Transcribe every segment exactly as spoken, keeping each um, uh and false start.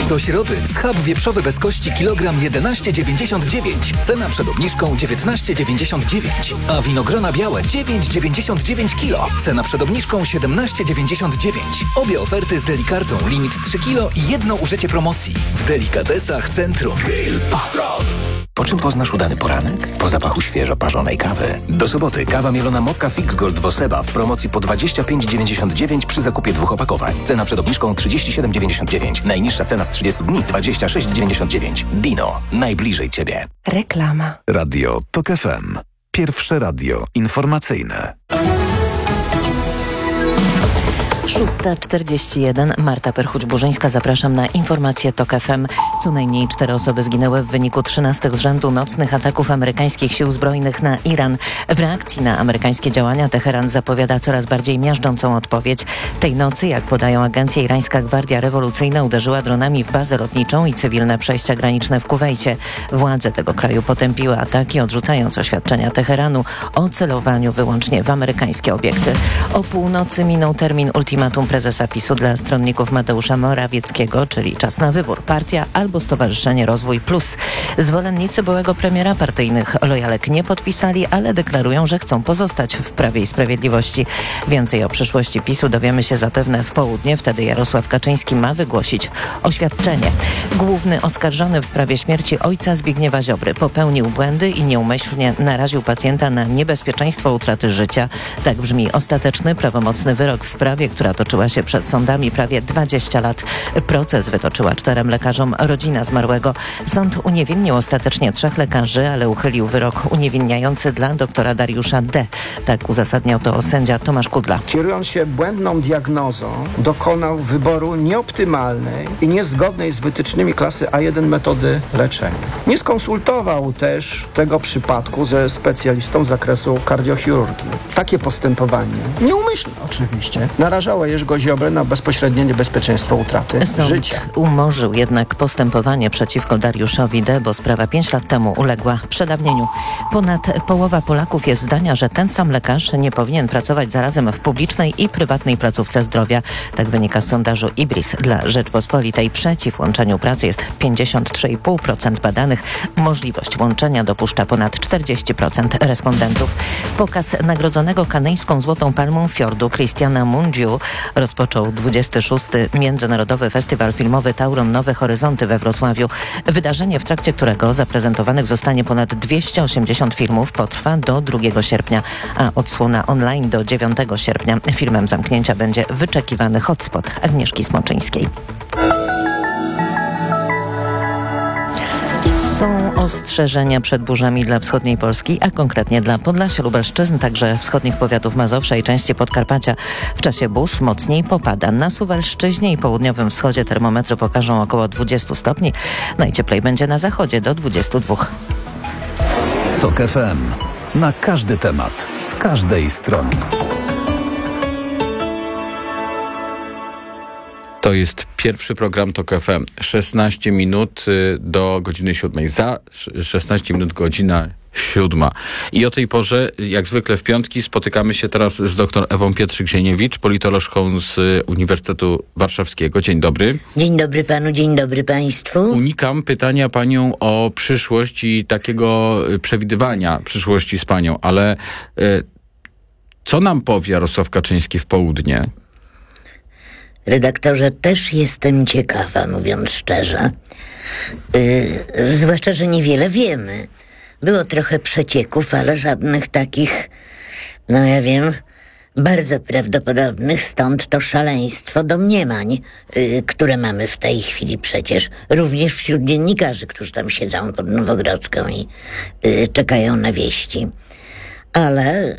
Do środy schab wieprzowy bez kości kilogram jedenaście dziewięćdziesiąt dziewięć. Cena przed obniżką dziewiętnaście dziewięćdziesiąt dziewięć. A winogrona białe dziewięć dziewięćdziesiąt dziewięć kilo. Cena przed obniżką siedemnaście dziewięćdziesiąt dziewięć. Obie oferty z Delikartą. Limit trzy kilo i jedno użycie promocji. W Delikatesach Centrum. Grill Patrol. Po czym poznasz udany poranek? Po zapachu świeżo parzonej kawy. Do soboty kawa mielona Mokka Fix Gold Woseba w promocji po dwadzieścia pięć dziewięćdziesiąt dziewięć przy zakupie dwóch opakowań. Cena przed obniżką trzydzieści siedem dziewięćdziesiąt dziewięć. Najniższa cena z trzydziestu dni dwadzieścia sześć dziewięćdziesiąt dziewięć. Dino. Najbliżej Ciebie. Reklama. Radio Tok F M. Pierwsze radio informacyjne. szósta czterdzieści jeden. Marta Perchuć-Burzyńska. Zapraszam na informacje Tok F M. Co najmniej cztery osoby zginęły w wyniku trzynastych z rzędu nocnych ataków amerykańskich sił zbrojnych na Iran. W reakcji na amerykańskie działania Teheran zapowiada coraz bardziej miażdżącą odpowiedź. Tej nocy, jak podają agencje, irańska Gwardia Rewolucyjna uderzyła dronami w bazę lotniczą i cywilne przejścia graniczne w Kuwejcie. Władze tego kraju potępiły ataki, odrzucając oświadczenia Teheranu o celowaniu wyłącznie w amerykańskie obiekty. O północy minął termin ultimatum prezesa PiSu dla stronników Mateusza Morawieckiego, czyli czas na wybór: partia albo Stowarzyszenie Rozwój Plus. Zwolennicy byłego premiera partyjnych lojalek nie podpisali, ale deklarują, że chcą pozostać w Prawie i Sprawiedliwości. Więcej o przyszłości PiSu dowiemy się zapewne w południe. Wtedy Jarosław Kaczyński ma wygłosić oświadczenie. Główny oskarżony w sprawie śmierci ojca Zbigniewa Ziobry popełnił błędy i nieumyślnie naraził pacjenta na niebezpieczeństwo utraty życia. Tak brzmi ostateczny, prawomocny wyrok w sprawie, która toczyła się przed sądami prawie dwadzieścia lat. Proces wytoczyła czterem lekarzom rodzina zmarłego. Sąd uniewinnił ostatecznie trzech lekarzy, ale uchylił wyrok uniewinniający dla doktora Dariusza D. Tak uzasadniał to sędzia Tomasz Kudla. Kierując się błędną diagnozą, dokonał wyboru nieoptymalnej i niezgodnej z wytycznymi klasy A jeden metody leczenia. Nie skonsultował też tego przypadku ze specjalistą z zakresu kardiochirurgii. Takie postępowanie, nieumyślne oczywiście, narażało Jerzego Ziobrę na bezpośrednie niebezpieczeństwo utraty Sąd życia. umorzył jednak postępowanie przeciwko Dariuszowi D., bo sprawa pięć lat temu uległa przedawnieniu. Ponad połowa Polaków jest zdania, że ten sam lekarz nie powinien pracować zarazem w publicznej i prywatnej placówce zdrowia. Tak wynika z sondażu IBRIS dla Rzeczpospolitej. Przeciw łączeniu pracy jest pięćdziesiąt trzy i pół procent badanych. Możliwość łączenia dopuszcza ponad czterdzieści procent respondentów. Pokaz nagrodzonego kanańską Złotą Palmą Fiordu Christiana Mungiu rozpoczął dwudziesty szósty Międzynarodowy Festiwal Filmowy Tauron Nowe Horyzonty we Wrocławiu. Wydarzenie, w trakcie którego zaprezentowanych zostanie ponad dwieście osiemdziesiąt filmów, potrwa do drugiego sierpnia, a odsłona online do dziewiątego sierpnia. Filmem zamknięcia będzie wyczekiwany hotspot Agnieszki Smoczyńskiej. Są ostrzeżenia przed burzami dla wschodniej Polski, a konkretnie dla Podlasia, Lubelszczyzn, także wschodnich powiatów Mazowsza i części Podkarpacia. W czasie burz mocniej popada. Na Suwalszczyźnie i południowym wschodzie termometry pokażą około dwadzieścia stopni. Najcieplej będzie na zachodzie do dwudziestu dwóch. Tok F M. Na każdy temat, z każdej strony. To jest pierwszy program Tok F M. szesnaście minut do godziny siódmej. Za szesnaście minut godzina siódma. I o tej porze, jak zwykle w piątki, spotykamy się teraz z dr Ewą Pietrzyk-Zieniewicz, politolożką z Uniwersytetu Warszawskiego. Dzień dobry. Dzień dobry panu, dzień dobry państwu. Unikam pytania panią o przyszłość i takiego przewidywania przyszłości z panią, ale y, co nam powie Jarosław Kaczyński w południe? Redaktorze, też jestem ciekawa, mówiąc szczerze. Yy, zwłaszcza, że niewiele wiemy. Było trochę przecieków, ale żadnych takich, no ja wiem, bardzo prawdopodobnych, stąd to szaleństwo domniemań, yy, które mamy w tej chwili przecież również wśród dziennikarzy, którzy tam siedzą pod Nowogrodzką i yy, czekają na wieści. Ale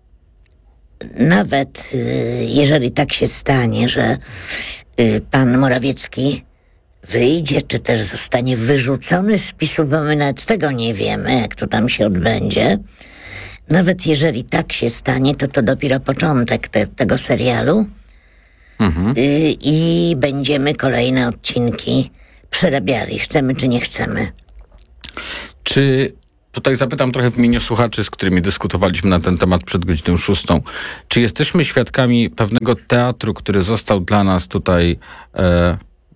nawet yy, jeżeli tak się stanie, że yy, pan Morawiecki wyjdzie, czy też zostanie wyrzucony z PiSu, bo my nawet tego nie wiemy, jak to tam się odbędzie. Nawet jeżeli tak się stanie, to to dopiero początek te, tego serialu. Mhm. Y, I będziemy kolejne odcinki przerabiali, chcemy czy nie chcemy. Czy, tutaj zapytam trochę w imieniu słuchaczy, z którymi dyskutowaliśmy na ten temat przed godziną szóstą, czy jesteśmy świadkami pewnego teatru, który został dla nas tutaj e,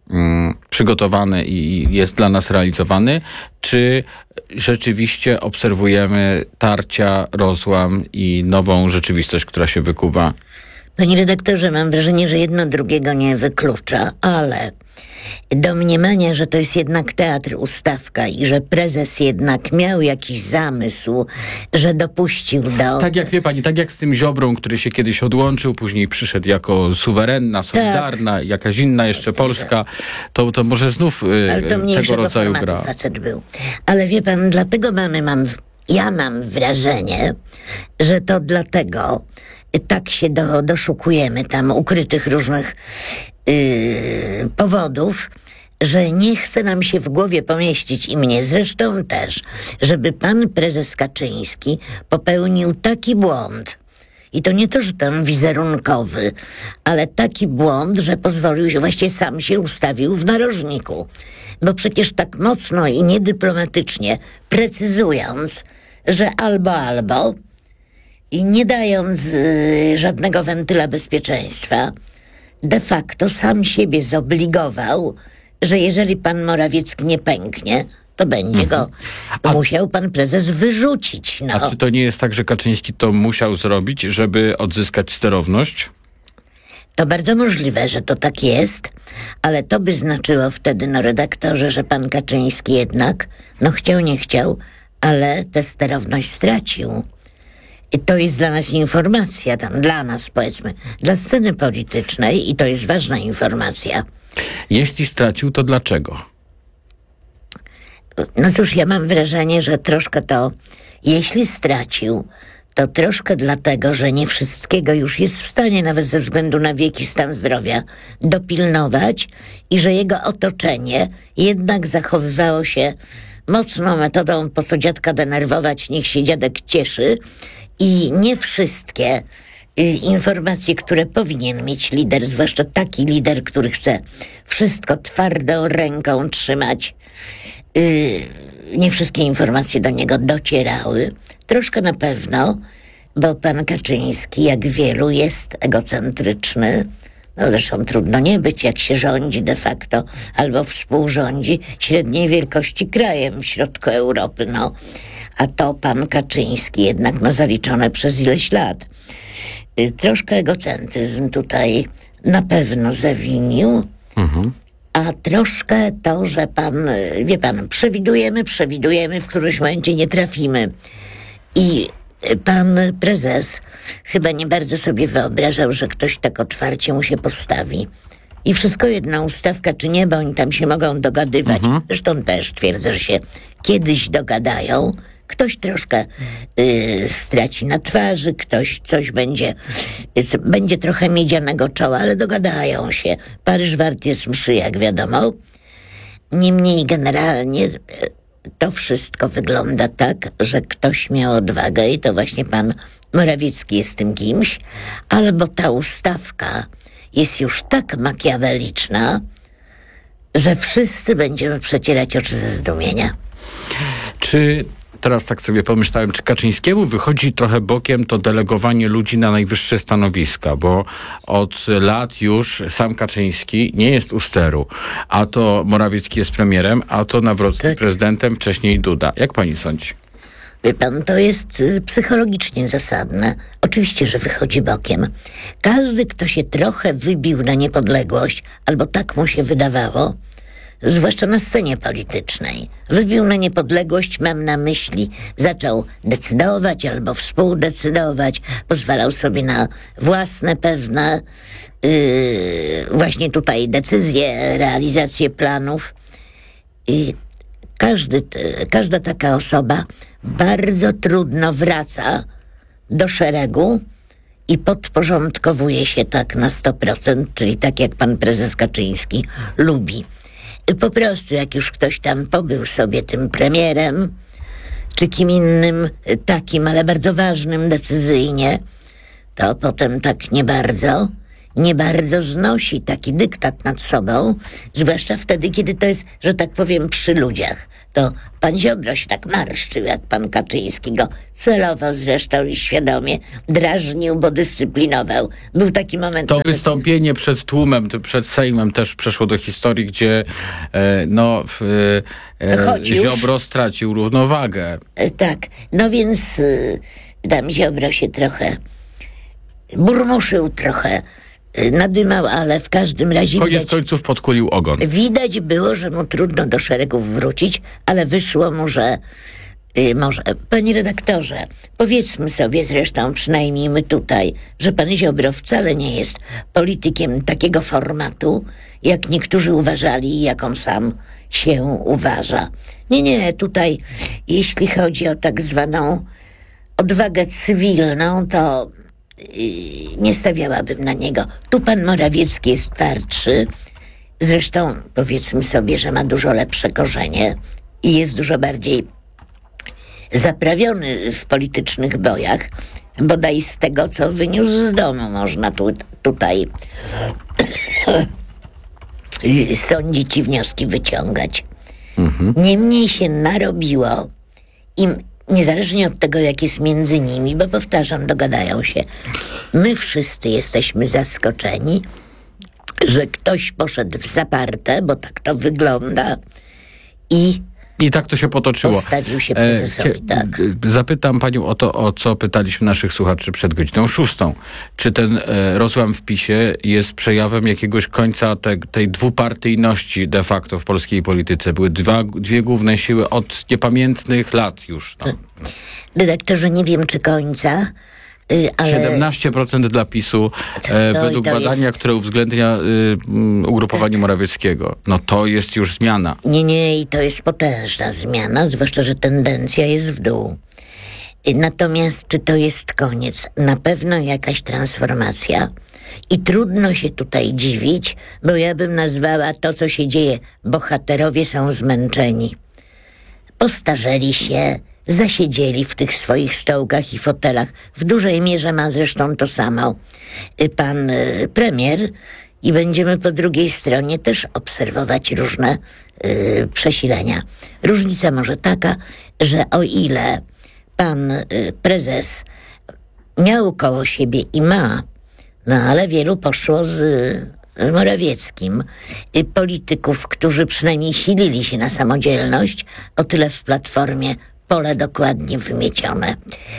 mm, przygotowany i jest dla nas realizowany, czy rzeczywiście obserwujemy tarcia, rozłam i nową rzeczywistość, która się wykuwa? Panie redaktorze, mam wrażenie, że jedno drugiego nie wyklucza, ale domniemania, że to jest jednak teatr, ustawka i że prezes jednak miał jakiś zamysł, że dopuścił do... Tak jak wie pani, tak jak z tym Ziobrą, który się kiedyś odłączył, później przyszedł jako suwerenna, solidarna, tak. jakaś inna jeszcze Polska, to, to może znów ale to tego rodzaju gra. Facet był. Ale wie pan, dlatego mamy, mam, ja mam wrażenie, że to dlatego tak się do, doszukujemy tam ukrytych różnych yy, powodów, że nie chce nam się w głowie pomieścić i mnie zresztą też, żeby pan prezes Kaczyński popełnił taki błąd. I to nie to, że tam wizerunkowy, ale taki błąd, że pozwolił się, właściwie sam się ustawił w narożniku. Bo przecież tak mocno i niedyplomatycznie precyzując, że albo, albo i nie dając y, żadnego wentyla bezpieczeństwa, de facto sam siebie zobligował, że jeżeli pan Morawiecki nie pęknie, to będzie go A... musiał pan prezes wyrzucić. No. A czy to nie jest tak, że Kaczyński to musiał zrobić, żeby odzyskać sterowność? To bardzo możliwe, że to tak jest, ale to by znaczyło wtedy, no redaktorze, że pan Kaczyński jednak, no chciał, nie chciał, ale tę sterowność stracił. I to jest dla nas informacja, tam dla nas powiedzmy, dla sceny politycznej i to jest ważna informacja. Jeśli stracił, to dlaczego? No cóż, ja mam wrażenie, że troszkę to, jeśli stracił, to troszkę dlatego, że nie wszystkiego już jest w stanie, nawet ze względu na wiek i stan zdrowia, dopilnować i że jego otoczenie jednak zachowywało się mocną metodą, po co dziadka denerwować, niech się dziadek cieszy. I nie wszystkie y, informacje, które powinien mieć lider, zwłaszcza taki lider, który chce wszystko twardą ręką trzymać, y, nie wszystkie informacje do niego docierały. Troszkę na pewno, bo pan Kaczyński, jak wielu, jest egocentryczny. No zresztą trudno nie być, jak się rządzi de facto albo współrządzi średniej wielkości krajem w środku Europy, no. A to pan Kaczyński jednak ma zaliczone przez ileś lat. Troszkę egocentryzm tutaj na pewno zawinił, mhm. a troszkę to, że pan, wie pan, przewidujemy, przewidujemy, w którymś momencie nie trafimy. I pan prezes chyba nie bardzo sobie wyobrażał, że ktoś tak otwarcie mu się postawi. I wszystko jedno, ustawka czy nie, bo oni tam się mogą dogadywać. Mhm. Zresztą też twierdzę, że się kiedyś dogadają. Ktoś troszkę y, straci na twarzy, ktoś coś będzie, y, będzie trochę miedzianego czoła, ale dogadają się. Paryż wart jest mszy, jak wiadomo. Niemniej generalnie y, to wszystko wygląda tak, że ktoś miał odwagę i to właśnie pan Morawiecki jest tym kimś, albo ta ustawka jest już tak makiaweliczna, że wszyscy będziemy przecierać oczy ze zdumienia. Czy teraz tak sobie pomyślałem, czy Kaczyńskiemu wychodzi trochę bokiem to delegowanie ludzi na najwyższe stanowiska, bo od lat już sam Kaczyński nie jest u steru, a to Morawiecki jest premierem, a to Nawrocki tak. prezydentem, wcześniej Duda. Jak pani sądzi? Wie pan, to jest y, psychologicznie zasadne. Oczywiście, że wychodzi bokiem. Każdy, kto się trochę wybił na niepodległość, albo tak mu się wydawało, zwłaszcza na scenie politycznej, wybił na niepodległość, mam na myśli, zaczął decydować albo współdecydować, pozwalał sobie na własne pewne yy, właśnie tutaj decyzje, realizację planów. I każdy, każda taka osoba bardzo trudno wraca do szeregu i podporządkowuje się tak na sto procent, czyli tak jak pan prezes Kaczyński lubi. Po prostu jak już ktoś tam pobył sobie tym premierem, czy kim innym takim, ale bardzo ważnym decyzyjnie, to potem tak nie bardzo nie bardzo znosi taki dyktat nad sobą, zwłaszcza wtedy, kiedy to jest, że tak powiem, przy ludziach. To pan Ziobro się tak marszczył, jak pan Kaczyński go celowo zresztą i świadomie drażnił, bo dyscyplinował. Był taki moment... To nawet... wystąpienie przed tłumem, to przed Sejmem też przeszło do historii, gdzie e, no, e, e, Ziobro stracił równowagę. E, tak, no więc e, tam Ziobro się trochę burmuszył, trochę e, nadymał, ale w każdym razie... Koniec widać, końców podkulił ogon. widać było, że mu trudno do szeregów wrócić, ale wyszło mu, że y, może... Panie redaktorze, powiedzmy sobie zresztą, przynajmniej my tutaj, że pan Ziobro wcale nie jest politykiem takiego formatu, jak niektórzy uważali i jak on sam się uważa. Nie, nie, tutaj jeśli chodzi o tak zwaną odwagę cywilną, to nie stawiałabym na niego. Tu pan Morawiecki jest twardszy. Zresztą powiedzmy sobie, że ma dużo lepsze korzenie i jest dużo bardziej zaprawiony w politycznych bojach, bodaj z tego, co wyniósł z domu, można tu, tutaj sądzić i wnioski wyciągać. Mhm. Niemniej się narobiło im niezależnie od tego, jak jest między nimi, bo powtarzam, dogadają się. My wszyscy jesteśmy zaskoczeni, że ktoś poszedł w zaparte, bo tak to wygląda i I tak to się potoczyło. postawił się prezesowi, e, tak. Zapytam panią o to, o co pytaliśmy naszych słuchaczy przed godziną szóstą. Czy ten e, rozłam w PiSie jest przejawem jakiegoś końca te, tej dwupartyjności de facto w polskiej polityce? Były dwa, dwie główne siły od niepamiętnych lat już. No. Redaktorze, nie wiem czy końca, y, ale... siedemnaście procent dla PiSu To- e, to- według to badania, jest- które uwzględnia y, mm, ugrupowanie Morawieckiego. No to jest już zmiana. Nie, nie, i to jest potężna zmiana, zwłaszcza, że tendencja jest w dół. Y, Natomiast czy to jest koniec? Na pewno jakaś transformacja. I trudno się tutaj dziwić, bo ja bym nazwała to, co się dzieje. Bohaterowie są zmęczeni. Postarzeli się, zasiedzieli w tych swoich stołkach i fotelach. W dużej mierze ma zresztą to samo y, pan y, premier i będziemy po drugiej stronie też obserwować różne y, przesilenia. Różnica może taka, że o ile pan y, prezes miał koło siebie i ma, no ale wielu poszło z y, Morawieckim. Y, polityków, którzy przynajmniej silili się na samodzielność, o tyle w Platformie pole dokładnie wymiecione.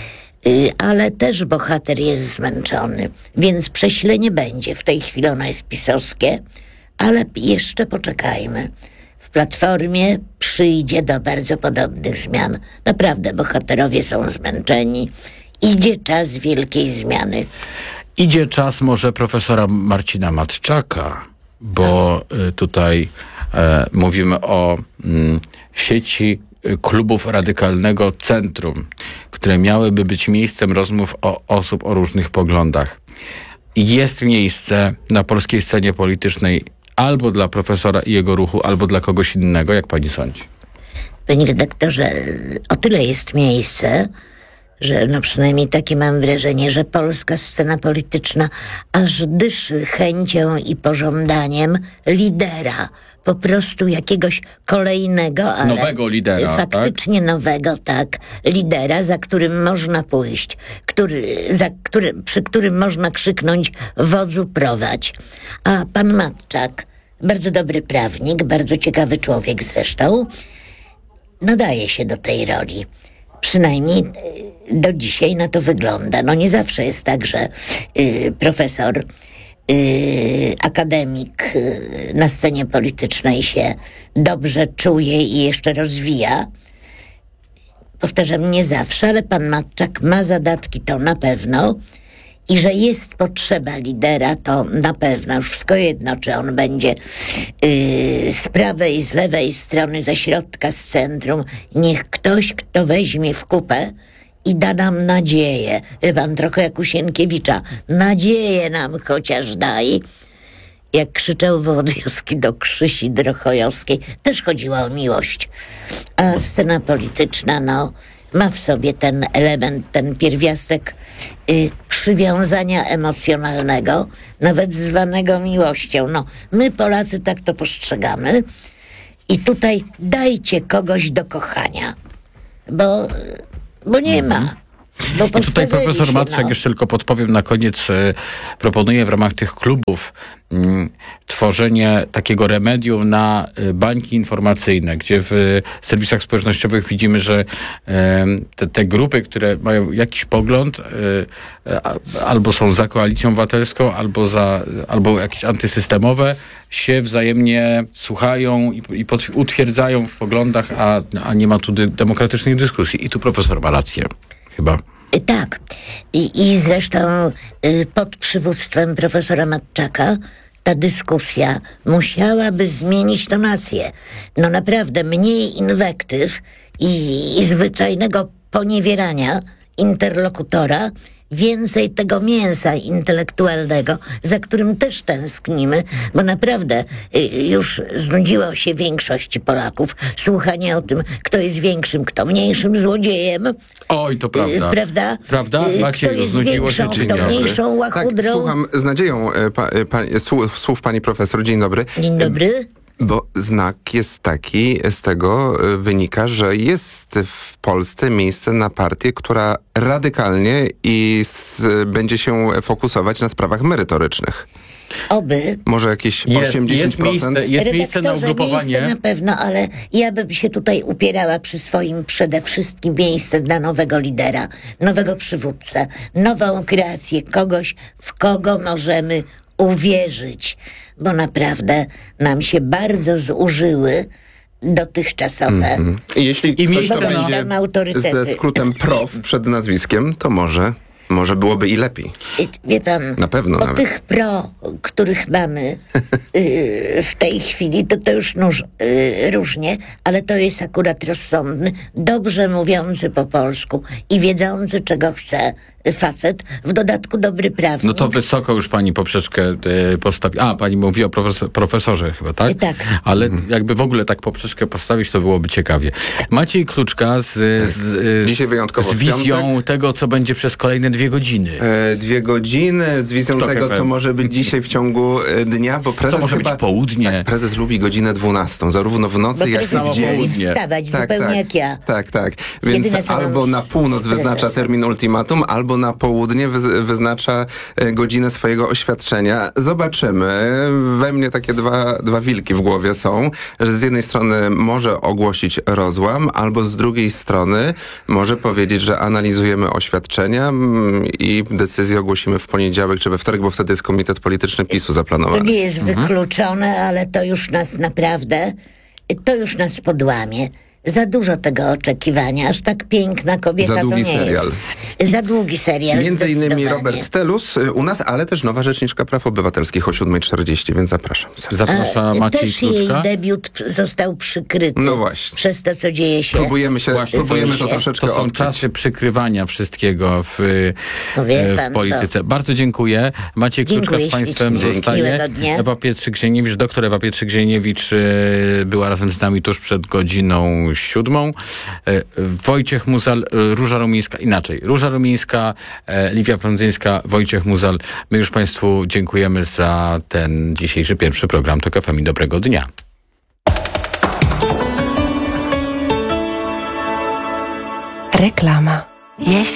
Y, ale też bohater jest zmęczony, więc przesilenie będzie. W tej chwili ono jest pisowskie, ale jeszcze poczekajmy. W Platformie przyjdzie do bardzo podobnych zmian. Naprawdę bohaterowie są zmęczeni. Idzie czas wielkiej zmiany. Idzie czas może profesora Marcina Matczaka, bo y, tutaj e, mówimy o mm, sieci y, klubów radykalnego centrum, które miałyby być miejscem rozmów o osób o różnych poglądach. I jest miejsce na polskiej scenie politycznej albo dla profesora i jego ruchu, albo dla kogoś innego, jak pani sądzi? Panie redaktorze, o tyle jest miejsce, że no przynajmniej takie mam wrażenie, że polska scena polityczna aż dyszy chęcią i pożądaniem lidera. Po prostu jakiegoś kolejnego, ale Nowego lidera, faktycznie nowego, tak, lidera, za którym można pójść, który, za który, przy którym można krzyknąć wodzu prowadź. A pan Matczak, bardzo dobry prawnik, bardzo ciekawy człowiek zresztą, nadaje się do tej roli. Przynajmniej y, do dzisiaj na to wygląda. No nie zawsze jest tak, że y, profesor, y, akademik y, na scenie politycznej się dobrze czuje i jeszcze rozwija. Powtarzam, nie zawsze, ale pan Matczak ma zadatki, to na pewno. I że jest potrzeba lidera, to na pewno. Już wszystko jedno, czy on będzie yy, z prawej, z lewej strony, ze środka, z centrum. Niech ktoś, kto weźmie w kupę i da nam nadzieję. Wie pan, trochę jak u Sienkiewicza. Nadzieję nam chociaż daj. Jak krzyczał Wołodyjowski do Krzysi Drochojowskiej, też chodziło o miłość. A scena polityczna, no, ma w sobie ten element, ten pierwiastek y, przywiązania emocjonalnego, nawet zwanego miłością. No, my Polacy tak to postrzegamy i tutaj dajcie kogoś do kochania, bo, bo nie ma. Bo I tutaj profesor się, Matrzak, no. jeszcze tylko podpowiem na koniec, e, proponuje w ramach tych klubów m, tworzenie takiego remedium na e, bańki informacyjne, gdzie w e, serwisach społecznościowych widzimy, że e, te, te grupy, które mają jakiś pogląd, e, a, albo są za Koalicją Obywatelską, albo, za, albo jakieś antysystemowe, się wzajemnie słuchają i, i pot, utwierdzają w poglądach, a, a nie ma tu dy, demokratycznej dyskusji. I tu profesor ma rację. Chyba. Tak. I, i zresztą y, pod przywództwem profesora Matczaka ta dyskusja musiałaby zmienić tonację. No naprawdę, mniej inwektyw i, i zwyczajnego poniewierania interlokutora, więcej tego mięsa intelektualnego, za którym też tęsknimy, bo naprawdę y, już znudziło się większości Polaków słuchanie o tym, kto jest większym, kto mniejszym złodziejem. Oj, to prawda. Y, prawda? Prawda? Y, Maciej, kto jest roznudziło się, większą, dzień kto dobry. mniejszą łachudrą. Tak, słucham z nadzieją e, pa, e, pa, słów, słów pani profesor. Dzień dobry. Dzień dobry. Bo znak jest taki, z tego e, wynika, że jest w Polsce miejsce na partię, która radykalnie i s, będzie się fokusować na sprawach merytorycznych. Oby. Może jakieś Jest, osiemdziesiąt jest procent? miejsce, jest miejsce na Redaktorze, ugrupowanie. miejsce na pewno, ale ja bym się tutaj upierała przy swoim przede wszystkim miejsce dla nowego lidera, nowego przywódcę, nową kreację, kogoś, w kogo możemy uwierzyć, bo naprawdę nam się bardzo zużyły dotychczasowe. Mm. I jeśli I ktoś miejsce to na- będzie Tam autorytety. ze skrótem prof przed nazwiskiem, to może, może byłoby i lepiej. I, wie pan, Na pewno o nawet. tych pro, których mamy y, w tej chwili, to to już nuż, y, różnie, ale to jest akurat rozsądny, dobrze mówiący po polsku i wiedzący, czego chce facet, w dodatku dobry prawnik. No to wysoko już pani poprzeczkę e, postawi. A, pani mówi o profesor, profesorze chyba, tak? Tak. Ale jakby w ogóle tak poprzeczkę postawić, to byłoby ciekawie. Maciej Kluczka z, z, Dzisiaj wyjątkowo z w wizją piątek. tego, co będzie przez kolejne dwie godziny. E, dwie godziny z wizją To tego, F M. co może być dzisiaj w ciągu e, dnia, bo prezes Co może chyba, być w południe? Tak, prezes lubi godzinę dwunastą, zarówno w nocy, Bo jak i prezes w samo dzień. lubi południe. wstawać Tak, zupełnie tak, jak ja. tak, tak. Więc Jedyne, co mam albo na z- północ z wyznacza prezesem. termin ultimatum, albo na południe wyz- wyznacza e, godzinę swojego oświadczenia. Zobaczymy. We mnie takie dwa, dwa wilki w głowie są, że z jednej strony może ogłosić rozłam, albo z drugiej strony może powiedzieć, że analizujemy oświadczenia mm, i decyzję ogłosimy w poniedziałek czy we wtorek, bo wtedy jest komitet polityczny PiSu To zaplanowany. nie jest wykluczone, ale to już nas naprawdę, to już nas podłamie. Za dużo tego oczekiwania, aż tak piękna kobieta Za długi to nie serial. jest. Za długi serial. Między innymi zdecydowanie. Robert Telus y, u nas, ale też nowa rzeczniczka praw obywatelskich o siódma czterdzieści, więc zapraszam. Zaprasza A, Maciej też jej Kluczka. debiut p- został przykryty No właśnie. przez to, co dzieje się. Próbujemy się, Właśnie, próbujemy to to już- troszeczkę To są odkryć. czasy przykrywania wszystkiego w, No wie e, w pan, polityce. Bardzo dziękuję. Maciej Kluczka Dziękuję z państwem ślicznie. zostaje. Miłego dnia. Ewa Pietrzyk-Zieniewicz, doktor Ewa Pietrzyk-Zieniewicz e, była razem z nami tuż przed godziną siódmą. E, Wojciech Muzal, e, Róża Rumińska, inaczej. Róża Rumińska, e, Liwia Prądzyńska, Wojciech Muzal. My już państwu dziękujemy za ten dzisiejszy pierwszy program Tok F M i dobrego dnia. Reklama. Jeśli